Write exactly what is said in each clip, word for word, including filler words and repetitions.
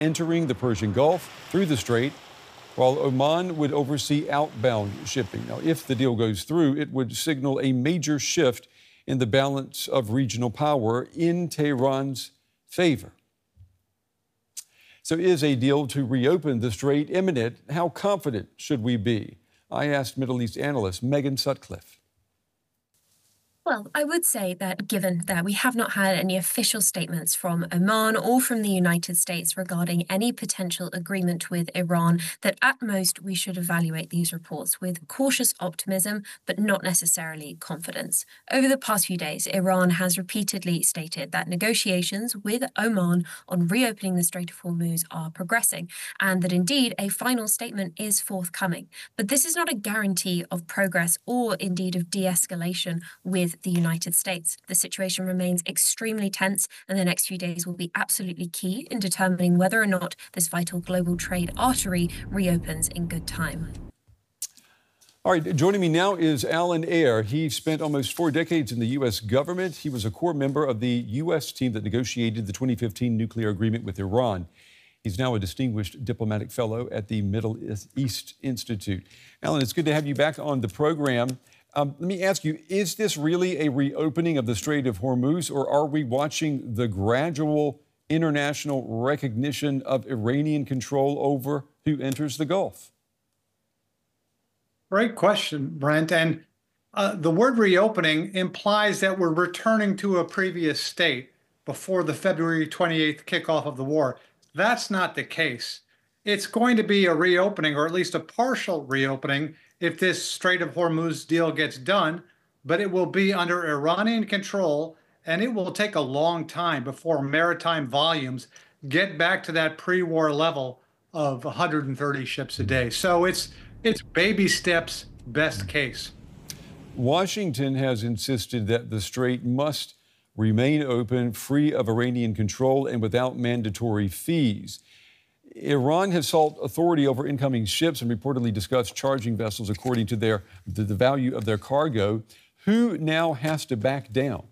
entering the Persian Gulf through the strait, while Oman would oversee outbound shipping. Now, if the deal goes through, it would signal a major shift in the balance of regional power in Tehran's favor. So is a deal to reopen the strait imminent? How confident should we be? I asked Middle East analyst Megan Sutcliffe. Well, I would say that given that we have not had any official statements from Oman or from the United States regarding any potential agreement with Iran, that at most we should evaluate these reports with cautious optimism, but not necessarily confidence. Over the past few days, Iran has repeatedly stated that negotiations with Oman on reopening the Strait of Hormuz are progressing, and that indeed a final statement is forthcoming. But this is not a guarantee of progress or indeed of de-escalation with the United States. The situation remains extremely tense, and the next few days will be absolutely key in determining whether or not this vital global trade artery reopens in good time. All right, joining me now is Alan Ayer. He spent almost four decades in the U S government. He was a core member of the U S team that negotiated the twenty fifteen nuclear agreement with Iran. He's now a distinguished diplomatic fellow at the Middle East Institute. Alan, it's good to have you back on the program. Um, let me ask you, is this really a reopening of the Strait of Hormuz, or are we watching the gradual international recognition of Iranian control over who enters the Gulf? Great question, Brent. And uh, the word reopening implies that we're returning to a previous state before the February twenty-eighth kickoff of the war. That's not the case. It's going to be a reopening, or at least a partial reopening, if this Strait of Hormuz deal gets done, but it will be under Iranian control, and it will take a long time before maritime volumes get back to that pre-war level of one hundred thirty ships a day. So it's it's baby steps, best case. Washington has insisted that the strait must remain open, free of Iranian control, and without mandatory fees. Iran has sought authority over incoming ships and reportedly discussed charging vessels according to their the, the value of their cargo. Who now has to back down?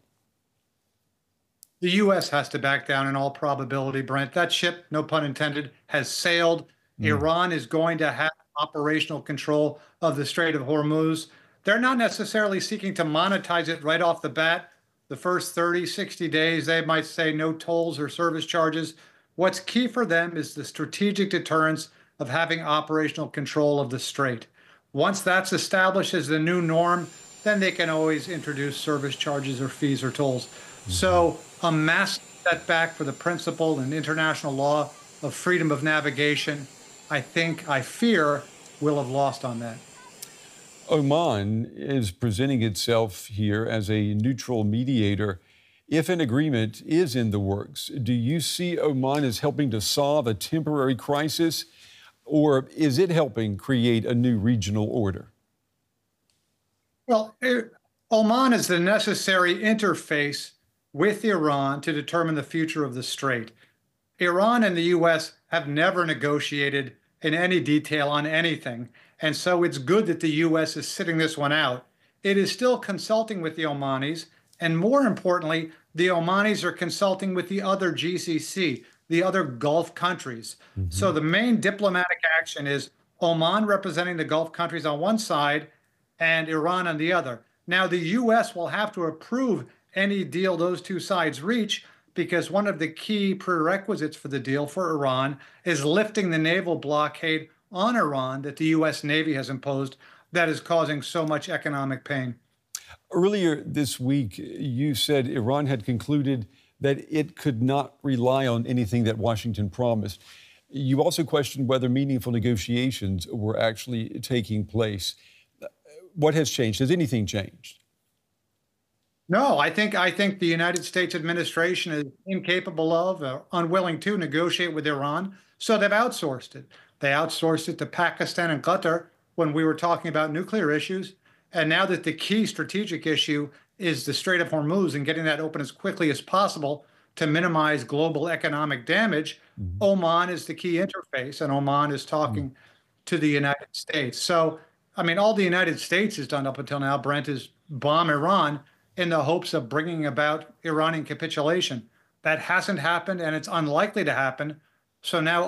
The U S has to back down in all probability, Brent. That ship, no pun intended, has sailed. Mm. Iran is going to have operational control of the Strait of Hormuz. They're not necessarily seeking to monetize it right off the bat. The first thirty, sixty days, they might say no tolls or service charges. What's key for them is the strategic deterrence of having operational control of the strait. Once that's established as the new norm, then they can always introduce service charges or fees or tolls. Mm-hmm. So a massive setback for the principle and international law of freedom of navigation, I think, I fear, will have lost on that. Oman is presenting itself here as a neutral mediator. If an agreement is in the works, do you see Oman as helping to solve a temporary crisis, or is it helping create a new regional order? Well, it, Oman is the necessary interface with Iran to determine the future of the strait. Iran and the U S have never negotiated in any detail on anything, and so it's good that the U S is sitting this one out. It is still consulting with the Omanis, and more importantly, the Omanis are consulting with the other G C C, the other Gulf countries. Mm-hmm. So the main diplomatic action is Oman representing the Gulf countries on one side and Iran on the other. Now, the U S will have to approve any deal those two sides reach, because one of the key prerequisites for the deal for Iran is lifting the naval blockade on Iran that the U S Navy has imposed that is causing so much economic pain. Earlier this week, you said Iran had concluded that it could not rely on anything that Washington promised. You also questioned whether meaningful negotiations were actually taking place. What has changed? Has anything changed? No, I think I think the United States administration is incapable of or unwilling to negotiate with Iran, so they've outsourced it. They outsourced it to Pakistan and Qatar when we were talking about nuclear issues. And now that the key strategic issue is the Strait of Hormuz and getting that open as quickly as possible to minimize global economic damage, mm-hmm. Oman is the key interface, and Oman is talking mm-hmm. to the United States. So, I mean, all the United States has done up until now, Brent, is bomb Iran in the hopes of bringing about Iranian capitulation. That hasn't happened, and it's unlikely to happen So now